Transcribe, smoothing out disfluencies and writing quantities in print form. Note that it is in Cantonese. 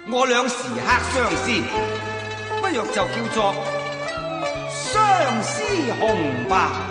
我倆時刻相思，不若就叫做相思紅白。